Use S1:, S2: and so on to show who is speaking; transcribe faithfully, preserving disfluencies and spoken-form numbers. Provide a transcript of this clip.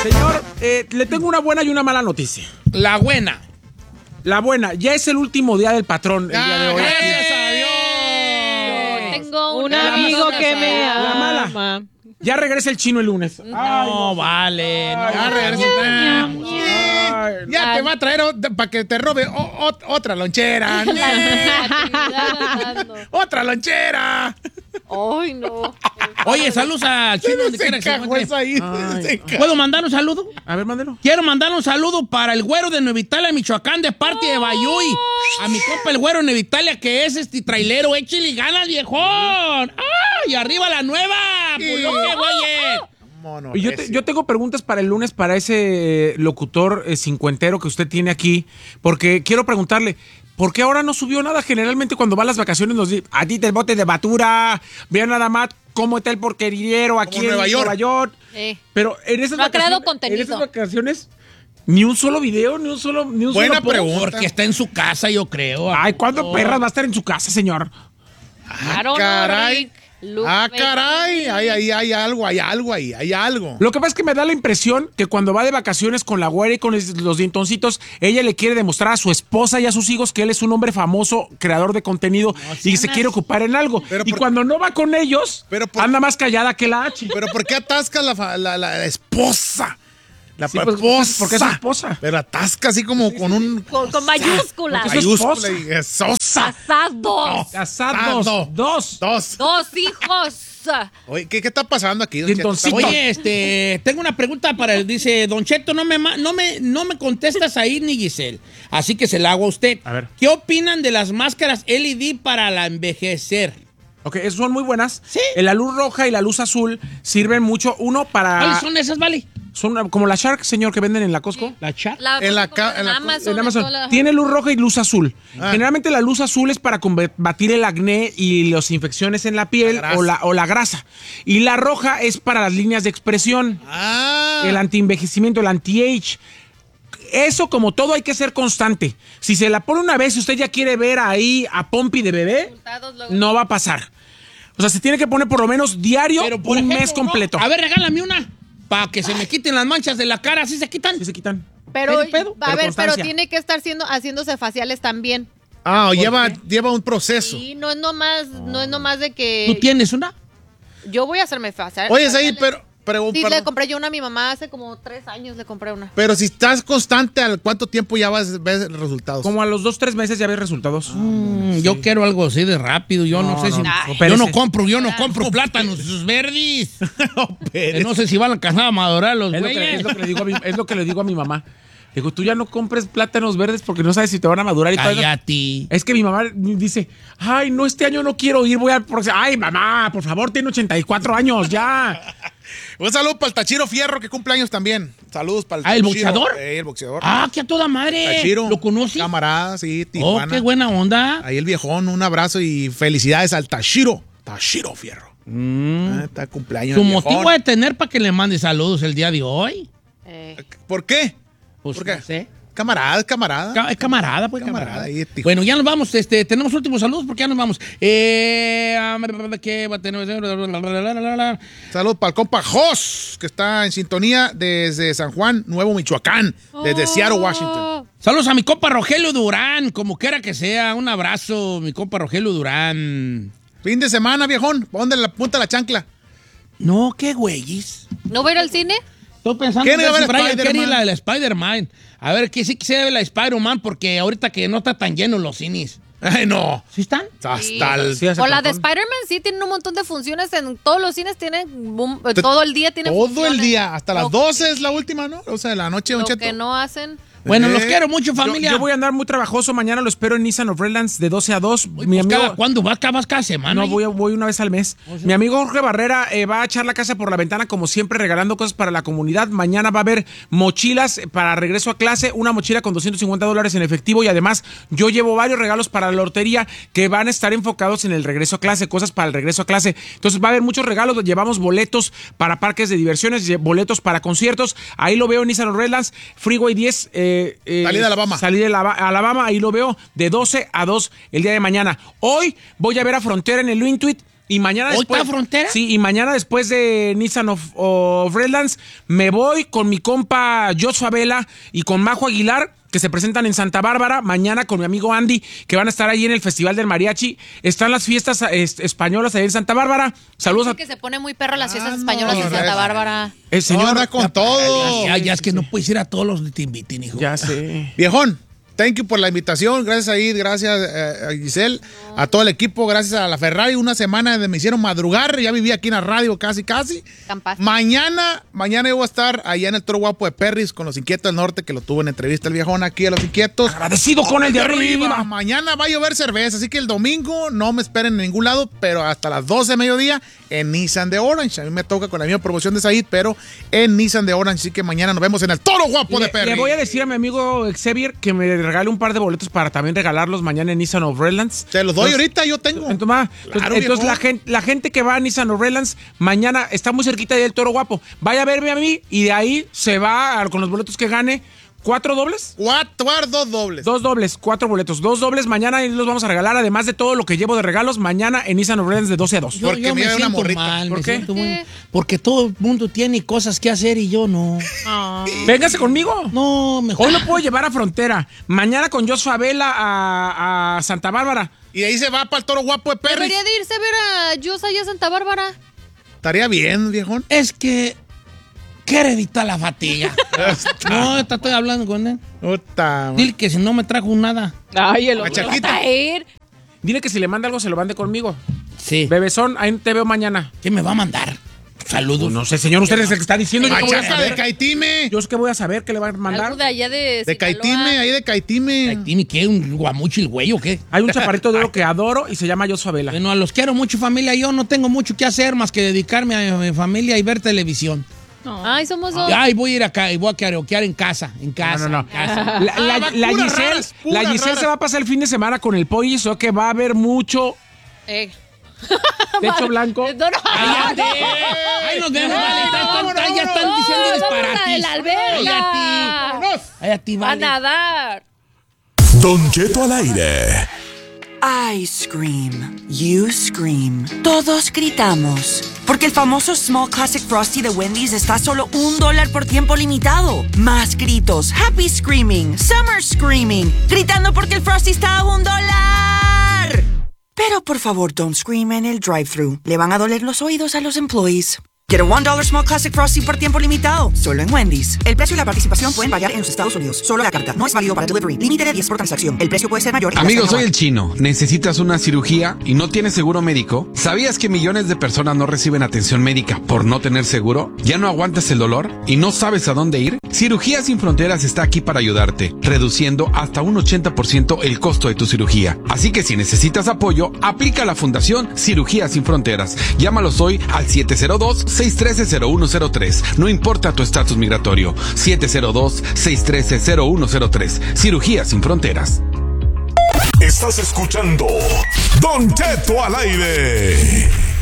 S1: Señor, eh, le tengo una buena y una mala noticia.
S2: La buena.
S1: La buena, ya es el último día del patrón el día de hoy.
S2: Gracias a Dios.
S3: Tengo
S4: Un
S3: un
S4: amigo que me
S1: La
S4: ama.
S1: mala. Ya regresa el chino el lunes.
S2: No, no vale. No,
S1: ya
S2: regresamos.
S1: Ay,
S2: Ya te va a traer para que te robe o- o- otra lonchera. ¡Otra lonchera!
S3: Ay, no.
S2: Oye, saludos al chino donde quiera que se encuentre.
S1: Ay.
S2: ¿Puedo mandar un saludo?
S1: A ver, mándelo.
S2: Quiero mandar un saludo para el güero de Nueva Italia, Michoacán, de parte de Bayuy. A mi compa el güero de Nueva Italia, que es este trailero. Échale ganas, viejón. ¡Ay! ¡Arriba la nueva! ¡Puloque, güey!
S1: Y yo, te- yo tengo preguntas para el lunes para ese locutor eh, cincuentero que usted tiene aquí, porque quiero preguntarle, ¿por qué ahora no subió nada? Generalmente cuando va a las vacaciones nos dice, a ti te bote de batura, vean nada más cómo está el porquerillero aquí en
S2: Nueva York.
S1: Nueva York.
S3: Eh.
S1: Pero en esas
S3: No ha creado
S1: vacaciones-
S3: contenido.
S1: En esas vacaciones, ni un solo video, ni un solo ni un
S2: Buena
S1: solo post.
S2: pregunta. Porque está en su casa, yo creo.
S1: Ay, ¿cuándo perras va a estar en su casa, señor?
S2: Ah,
S3: I don't know,
S2: caray.
S3: Rick. Look,
S2: Ah,
S3: baby.
S2: caray. Hay, hay, hay algo, hay algo ahí, hay algo.
S1: Lo que pasa es que me da la impresión que cuando va de vacaciones con la güera y con es- los dientoncitos, ella le quiere demostrar a su esposa y a sus hijos que él es un hombre famoso, creador de contenido y se quiere ocupar en algo.
S2: Pero
S1: y
S2: por-
S1: cuando no va con ellos,
S2: Pero por-
S1: anda más callada que la H.
S2: Pero ¿por qué atascas la, fa- la, la- la esposa? La
S1: Sí, pues,
S2: esposa.
S1: porque es su esposa.
S2: Pero atasca así como con un...
S3: Con, con mayúsculas.
S1: Porque es su
S2: mayúscula
S1: esposa.
S2: y es sosa.
S3: Casados.
S1: Casados.
S2: Casado.
S1: Dos.
S2: Dos.
S3: Dos hijos.
S2: Oye, ¿qué, qué está pasando aquí, don Cheto?
S1: Dientoncito.
S2: Oye, este, tengo una pregunta para él. Dice, don Cheto, no me, ma- no me, no me contestas ahí ni Giselle. Así que se la hago a usted.
S1: A ver.
S2: ¿Qué opinan de las máscaras L E D para la envejecer?
S1: Ok, esas son muy buenas.
S2: Sí.
S1: La luz roja y la luz azul sirven mucho. Uno para...
S2: ¿Cuáles son esas, vale?
S1: Son como la Shark, señor, que venden en la Costco.
S2: La chat.
S3: La,
S2: En la ca-
S3: en
S2: en la-
S3: Amazon.
S1: En Amazon.
S3: toda la-
S1: Tiene luz roja y luz azul.
S2: Ah.
S1: Generalmente la luz azul es para combatir el acné y las infecciones en la piel
S2: La grasa.
S1: o, la, o la grasa. Y la roja es para las líneas de expresión,
S2: Ah.
S1: el antienvejecimiento, el anti-age. Eso, como todo, hay que ser constante. Si se la pone una vez y usted ya quiere ver ahí a Pompi de bebé,
S3: Resultados luego.
S1: no va a pasar. O sea, se tiene que poner por lo menos diario
S2: Pero, por
S1: un
S2: ejemplo,
S1: mes
S2: ¿no?
S1: completo.
S2: A ver, regálame una. Para que se me quiten las manchas de la cara. ¿Así se quitan?
S1: Sí se quitan.
S3: Pero,
S2: ¿Qué pedo?
S3: a
S1: Pero
S3: ver,
S1: constancia.
S3: pero tiene que estar siendo, haciéndose faciales también.
S2: Ah, lleva, lleva un proceso.
S3: Y no es nomás, no es nomás de que
S2: ¿Tú tienes una?
S3: yo voy a hacerme facial.
S2: Oye, ahí, pero... pero
S3: Sí,
S2: perdón.
S3: le compré yo una a mi mamá hace como tres años, le compré una.
S2: Pero si estás constante, ¿al cuánto tiempo ya vas a ver resultados?
S1: Como a los dos, tres meses ya ves resultados.
S2: Mm, Yo quiero algo así de rápido. Yo no,
S1: No,
S2: sé
S1: no,
S2: si.
S1: no,
S2: yo
S1: espérese.
S2: no compro, yo no compro plátanos sus verdes. Que no sé si van a alcanzar a madurar los
S1: Es lo, que,
S2: güeyes.
S1: es lo que le digo a mi, es lo que le digo a mi mamá. Digo, tú ya no compres plátanos verdes porque no sabes si te van a madurar y todo.
S2: Cállate.
S1: Es que mi mamá dice, ay, no, este año no quiero ir, voy a... Ay, mamá, por favor, tiene ochenta y cuatro años, ya.
S2: Un saludo para el Tachiro Fierro, que cumple años también. Saludos para el Ah, ¿el Tachiro. boxeador? Eh, el boxeador.
S1: Ah,
S2: Ah, que a toda madre.
S5: Tachiro.
S2: ¿Lo conoces?
S5: Camarada, sí,
S2: Oh,
S5: Tijuana.
S2: qué buena onda.
S5: Ahí el viejón, un abrazo y felicidades al Tachiro. Tachiro Fierro. Ah, está cumpleaños.
S2: Su
S5: el
S2: motivo
S5: viejón.
S2: de tener para que le mande saludos el día de hoy.
S3: Eh,
S5: ¿Por qué?
S2: Pues
S5: ¿Por qué?
S2: no sé.
S5: Camarada, es camarada.
S2: Ca- Es camarada, pues
S5: Camarada,
S2: camarada.
S5: ahí, Tijuana.
S2: Bueno, ya nos vamos. Este, tenemos últimos saludos porque ya nos vamos. Eh, ¿qué va a tener?
S5: Saludos para el compa Jos, que está en sintonía desde San Juan, Nuevo Michoacán, desde Seattle, Washington.
S2: Saludos a mi compa Rogelio Durán, como quiera que sea. Un abrazo, mi compa Rogelio Durán.
S5: Fin de semana, viejón. ¿Pa' dónde la punta la chancla?
S2: No, qué güeyes.
S3: ¿No va a ir al cine?
S2: Estoy pensando
S5: ¿Quién
S2: en
S5: iba a
S2: ver si
S5: ver
S2: Brian quiere ir
S5: Spider-Man?
S2: la de la Spider-Man. A ver, que sí que se debe la Spider-Man porque ahorita que no está tan lleno los cines.
S5: Ay, no.
S2: ¿Sí están?
S5: Hasta
S3: Sí.
S5: el...
S1: Sí, hace
S3: O la de
S1: cartón.
S3: Spider-Man sí tienen un montón de funciones en todos los cines, tienen boom, eh, todo el día tienen
S5: Todo
S3: funciones.
S5: el día, hasta las
S3: Lo-
S5: doce es la última, ¿no? O sea, de la noche, Don
S3: Lo
S5: Cheto.
S3: que no hacen.
S2: Bueno,
S5: Eh,
S2: los quiero mucho,
S1: Yo,
S2: familia.
S1: yo voy a andar muy trabajoso. Mañana lo espero en Nissan of Redlands de doce a dos.
S2: Uy,
S1: Mi
S2: pues,
S1: amigo-
S2: cada, ¿Cuándo vas? ¿Vas cada semana?
S1: No,
S2: ahí?
S1: voy, voy una vez al mes. Mi amigo Jorge Barrera eh, va a echar la casa por la ventana, como siempre, regalando cosas para la comunidad. Mañana va a haber mochilas para regreso a clase, una mochila con doscientos cincuenta dólares en efectivo y además yo llevo varios regalos para la lotería que van a estar enfocados en el regreso a clase, cosas para el regreso a clase. Entonces va a haber muchos regalos. Llevamos boletos para parques de diversiones, lle- boletos para conciertos. Ahí lo veo en Nissan of Redlands, Freeway diez. Eh, eh,
S5: Salida a Alabama.
S1: Salida de Alaba- Alabama, ahí lo veo de doce a dos el día de mañana. Hoy voy a ver a Frontera en el Intuit Y mañana
S2: ¿Hoy
S1: después.
S2: está Frontera?
S1: Sí, y mañana después de Nissan of, of Redlands, me voy con mi compa Joshua Vela y con Majo Aguilar, que se presentan en Santa Bárbara. Mañana con mi amigo Andy, que van a estar ahí en el Festival del Mariachi. Están las fiestas es, españolas ahí en Santa Bárbara. Saludos a.
S3: Que se pone muy perro las fiestas
S5: Ah,
S3: españolas
S5: no,
S3: en Santa
S5: no,
S3: Bárbara.
S1: El señor.
S5: No, anda con todo.
S2: Ya, ya es que no puedes ir a todos los que te inviten, hijo.
S1: Ya sé.
S5: Viejón, thank you por la invitación. Gracias a Id, gracias eh, a Giselle, a todo el equipo, gracias a la Ferrari. Una semana de me hicieron madrugar. Ya viví aquí en la radio casi, casi.
S3: Campaste.
S5: Mañana, mañana yo voy a estar allá en el Toro Guapo de Perris con los Inquietos del Norte, que lo tuve en entrevista el viejón aquí a los Inquietos.
S1: Agradecido con el de arriba.
S5: Mañana va a llover cerveza, así que el domingo no me esperen en ningún lado, pero hasta las doce de mediodía en Nissan de Orange. A mí me toca con la misma promoción de Said, pero en Nissan de Orange, así que mañana nos vemos en el Toro Guapo
S1: Le,
S5: de Perris.
S1: le voy a decir a mi amigo Xavier que me regale un par de boletos para también regalarlos mañana en Nissan of Redlands.
S5: Te los doy ahorita, yo tengo.
S1: Entonces, ma,
S5: Claro,
S1: entonces
S5: viejo.
S1: la, gente, la gente que va a Nissan of Redlands mañana está muy cerquita del Toro Guapo. Vaya a verme a mí y de ahí se va a- con los boletos que gane. ¿Cuatro dobles?
S5: Cuatro, dos dobles.
S1: Dos dobles, cuatro boletos. Dos dobles mañana y los vamos a regalar. Además de todo lo que llevo de regalos, mañana en Nissan of Redlands de doce a dos.
S2: Yo,
S5: Porque
S2: yo me
S5: mira, una
S2: siento
S5: morrita.
S2: mal,
S1: ¿Por
S2: me
S1: qué?
S2: siento muy-
S3: ¿Qué?
S2: porque todo el mundo tiene cosas que hacer y yo no.
S1: Véngase conmigo.
S2: No, mejor.
S1: Hoy lo puedo llevar a Frontera. Mañana con Joshua Vela a, a Santa Bárbara.
S5: Y de ahí se va para el Toro Guapo de Perris.
S3: Debería de irse a ver a Yus allá a Santa Bárbara.
S5: Estaría bien, viejón.
S2: Es que quiere evitar la fatiga. No, está- estoy hablando con él.
S5: Puta, man.
S2: Dile que si no me trajo nada.
S3: Ay, el
S5: otro.
S3: otro va a ir.
S1: Dile que si le manda algo, se lo mande conmigo.
S2: Sí.
S1: Bebezón, ahí te veo mañana.
S2: ¿Qué me va a mandar? Saludos.
S1: No sé, señor, usted es el que está diciendo. Yo qué voy a
S5: Machaca de
S1: saber.
S5: Caitime.
S1: Yo es que voy a saber qué le va a mandar.
S3: Algo de allá de
S5: De Caitime, ahí de Caitime.
S2: ¿Tiene qué? ¿Un guamuchi el güey o qué?
S1: Hay un chaparrito de oro que adoro y se llama Joshua Vela.
S2: Bueno, a los quiero mucho, familia. Yo no tengo mucho que hacer más que dedicarme a mi familia y ver televisión.
S3: Ay, somos dos.
S2: Ay, voy a ir acá y voy a karaokear en casa. En casa.
S1: No, no, no.
S2: en casa.
S1: La, la-
S5: Ah, va,
S1: la
S5: puras
S1: Giselle,
S5: raras, puras
S1: la Giselle
S5: raras.
S1: se va a pasar el fin de semana con el pollo, eso que va a haber mucho
S3: Eh.
S1: techo blanco.
S3: No, no.
S2: ¡Cállate! ¡Ay, nos vemos, vale! Están- están- están- ya están
S3: No,
S2: diciendo
S3: vamos a
S2: disparates.
S3: la alberca.
S2: ¡Ay, a ti! ¡Ay, a ti,
S3: A
S2: vale!
S3: nadar.
S4: Don Cheto al aire.
S6: I scream, you scream. Todos gritamos. Porque el famoso Small Classic Frosty de Wendy's está a solo un dólar por tiempo limitado. Más gritos, happy screaming, summer screaming, gritando porque el Frosty está a un dólar. Pero por favor, don't scream en el drive-thru. Le van a doler los oídos a los employees. Get a one dollar Small Classic Frosty por tiempo limitado, solo en Wendy's. El precio y la participación pueden variar en los Estados Unidos. Solo la carta. No es válido para delivery. Límite de diez por transacción. El precio puede ser mayor. y
S7: Amigo,
S6: hasta
S7: soy el
S6: anual.
S7: chino. ¿Necesitas una cirugía y no tienes seguro médico? ¿Sabías que millones de personas no reciben atención médica por no tener seguro? ¿Ya no aguantas el dolor y no sabes a dónde ir? Cirugías Sin Fronteras está aquí para ayudarte, reduciendo hasta un ochenta por ciento el costo de tu cirugía. Así que si necesitas apoyo, aplica a la Fundación Cirugías Sin Fronteras. Llámalos hoy al siete cero dos, seis uno tres, cero uno cero tres. No importa tu estatus migratorio. siete cero dos, seis uno tres, cero uno cero tres. Cirugías Sin Fronteras.
S4: Estás escuchando Don Cheto al aire.